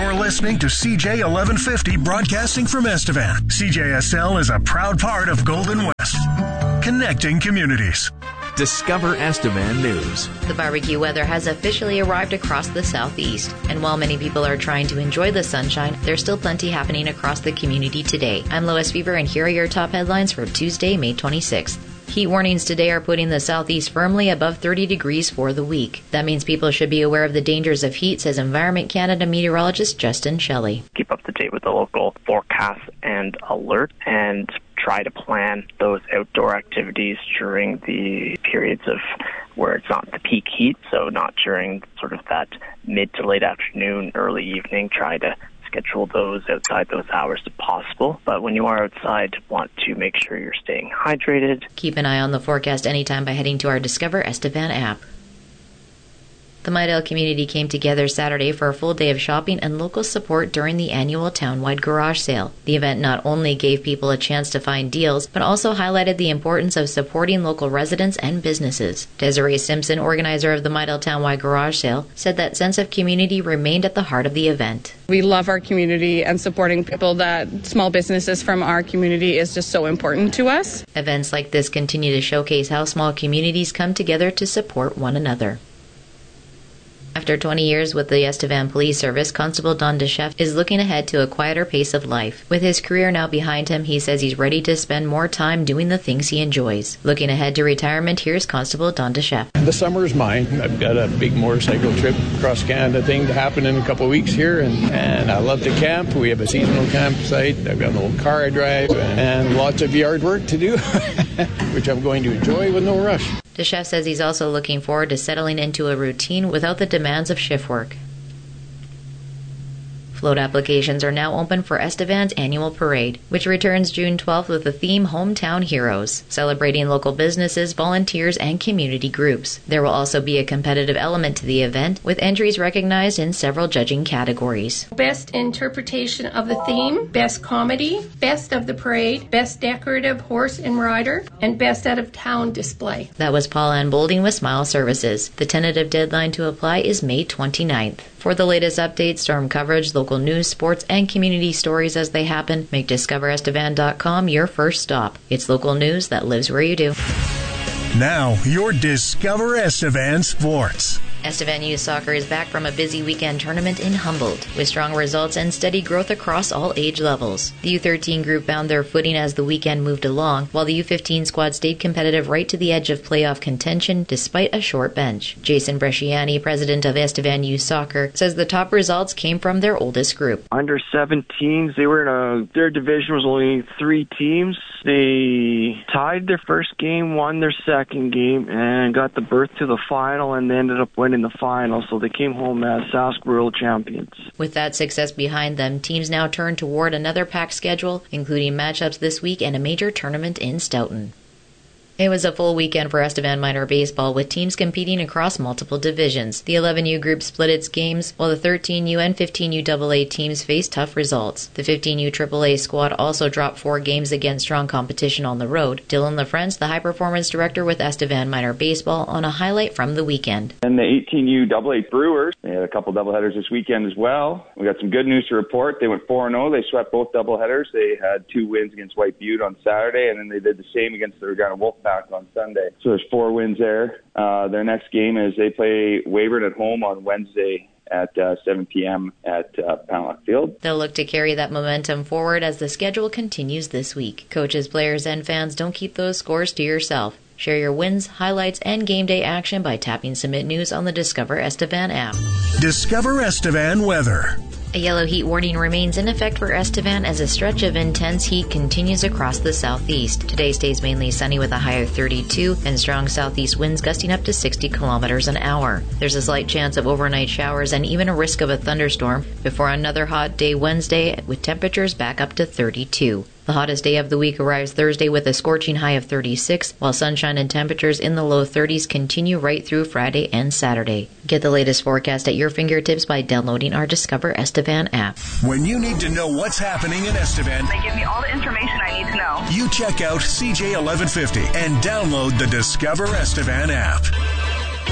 You're listening to CJ 1150 broadcasting from Estevan. CJSL is a proud part of Golden West, connecting communities. Discover Estevan News. The barbecue weather has officially arrived across the southeast, and while many people are trying to enjoy the sunshine, there's still plenty happening across the community today. I'm Lois Fever, and here are your top headlines for Tuesday, May 26th. Heat warnings today are putting the southeast firmly above 30 degrees for the week. That means people should be aware of the dangers of heat, says Environment Canada meteorologist Justin Shelley. Keep up to date with the local forecasts and alert, and try to plan those outdoor activities during the periods of where it's not the peak heat, so not during sort of that mid to late afternoon, early evening. Try to schedule those outside those hours if possible. But when you are outside, want to make sure you're staying hydrated. Keep an eye on the forecast anytime by heading to our Discover Estevan app. The Midale community came together Saturday for a full day of shopping and local support during the annual town-wide garage sale. The event not only gave people a chance to find deals, but also highlighted the importance of supporting local residents and businesses. Desiree Simpson, organizer of the Midale town-wide garage sale, said that sense of community remained at the heart of the event. We love our community, and supporting people, that small businesses from our community, is just so important to us. Events like this continue to showcase how small communities come together to support one another. After 20 years with the Estevan Police Service, Constable Don DeChef is looking ahead to a quieter pace of life. With his career now behind him, he says he's ready to spend more time doing the things he enjoys. Looking ahead to retirement, here's Constable Don DeChef. The summer is mine. I've got a big motorcycle trip across Canada thing to happen in a couple of weeks here, and I love to camp. We have a seasonal campsite. I've got an old car I drive, and lots of yard work to do, which I'm going to enjoy with no rush. DeChef says he's also looking forward to settling into a routine without the demands of shift work. Float applications are now open for Estevan's annual parade, which returns June 12th with the theme Hometown Heroes, celebrating local businesses, volunteers, and community groups. There will also be a competitive element to the event, with entries recognized in several judging categories. Best interpretation of the theme, best comedy, best of the parade, best decorative horse and rider, and best out of town display. That was Paul Ann Bolding with Smile Services. The tentative deadline to apply is May 29th. For the latest updates, storm coverage, local news, sports, and community stories as they happen, make DiscoverEstevan.com your first stop. It's local news that lives where you do. Now, your Discover Estevan Sports. Estevan Youth Soccer is back from a busy weekend tournament in Humboldt, with strong results and steady growth across all age levels. The U13 group found their footing as the weekend moved along, while the U15 squad stayed competitive right to the edge of playoff contention despite a short bench. Jason Bresciani, president of Estevan Youth Soccer, says the top results came from their oldest group. Under 17s, they were their division was only 3 teams. They tied their first game, won their second game, and got the berth to the final, and they ended up winning in the final, so they came home as Sask World Champions. With that success behind them, teams now turn toward another packed schedule, including matchups this week and a major tournament in Stoughton. It was a full weekend for Estevan Minor Baseball, with teams competing across multiple divisions. The 11U group split its games, while the 13U and 15U AA teams faced tough results. The 15U AAA squad also dropped 4 games against strong competition on the road. Dylan LaFrance, the high-performance director with Estevan Minor Baseball, on a highlight from the weekend. And the 18U AA Brewers, they had a couple doubleheaders this weekend as well. We got some good news to report. They went 4-0. They swept both doubleheaders. They had 2 wins against White Butte on Saturday, and then they did the same against the Regina Wolfpack on Sunday. So there's 4 wins there. Their next game is they play Weyburn at home on Wednesday at 7 p.m. at Panlock Field. They'll look to carry that momentum forward as the schedule continues this week. Coaches, players, and fans, don't keep those scores to yourself. Share your wins, highlights, and game day action by tapping Submit News on the Discover Estevan app. Discover Estevan weather. A yellow heat warning remains in effect for Estevan as a stretch of intense heat continues across the southeast. Today stays mainly sunny with a high of 32 and strong southeast winds gusting up to 60 kilometers an hour. There's a slight chance of overnight showers and even a risk of a thunderstorm before another hot day Wednesday with temperatures back up to 32. The hottest day of the week arrives Thursday with a scorching high of 36, while sunshine and temperatures in the low 30s continue right through Friday and Saturday. Get the latest forecast at your fingertips by downloading our Discover Estevan app. When you need to know what's happening in Estevan, they give me all the information I need to know. You check out CJ 1150 and download the Discover Estevan app.